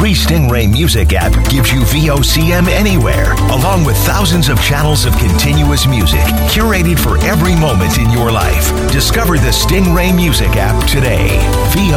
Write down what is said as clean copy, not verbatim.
free Stingray Music app gives you VOCM anywhere, along with thousands of channels of continuous music curated for every moment in your life. Discover the Stingray Music app today.